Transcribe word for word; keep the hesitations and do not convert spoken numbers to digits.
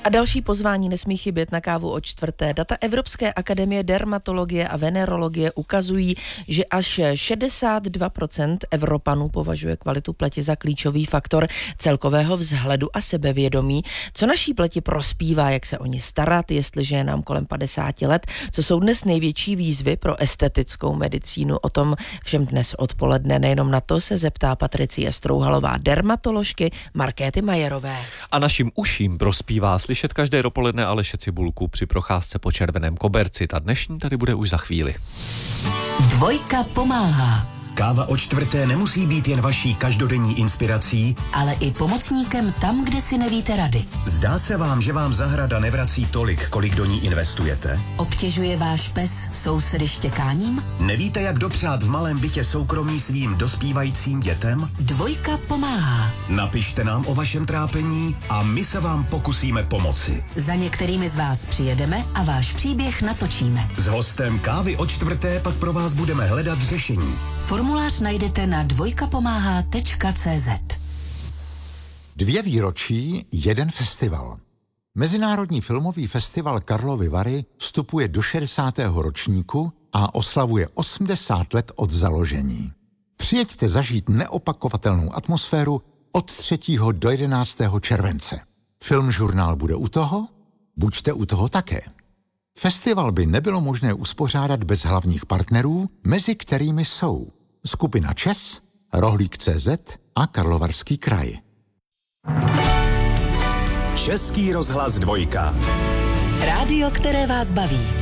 A další pozvání nesmí chybět na kávu o čtvrté. Data Evropské akademie dermatologie a venerologie ukazují, že až šedesát dva procent Evropanů považuje kvalitu pleti za klíčový faktor celkového vzhledu a sebevědomí. Co naší pleti prospívá, jak se o ní starat, jestliže je nám kolem padesáti let, co jsou dnes největší výzvy pro estetickou medicínu. O tom všem dnes odpoledne. Nejenom na to se zeptá Patricie Strouhalová, dermatoložky Markéty Majerové. A našim uším prospívá slyšet každé dopoledne Aleše Cibulku při procházce po Červeném koberci. Ta dnešní tady bude už za chvíli. Dvojka pomáhá. Káva o čtvrté nemusí být jen vaší každodenní inspirací, ale i pomocníkem tam, kde si nevíte rady. Zdá se vám, že vám zahrada nevrací tolik, kolik do ní investujete? Obtěžuje váš pes sousedy štěkáním? Nevíte, jak dopřát v malém bytě soukromí svým dospívajícím dětem? Dvojka pomáhá. Napište nám o vašem trápení a my se vám pokusíme pomoci. Za některými z vás přijedeme a váš příběh natočíme. S hostem Kávy o čtvrté pak pro vás budeme hledat řešení. Formulář najdete na dvojkapomáhá tečka cé zet. Dvě výročí, jeden festival. Mezinárodní filmový festival Karlovy Vary vstupuje do šedesátého ročníku a oslavuje osmdesát let od založení. Přijeďte zažít neopakovatelnou atmosféru od třetího do jedenáctého července. Filmžurnál bude u toho? Buďte u toho také. Festival by nebylo možné uspořádat bez hlavních partnerů, mezi kterými jsou skupina ČES, Rohlík tečka cé zet a Karlovarský kraj. Český rozhlas dvojka. Rádio, které vás baví.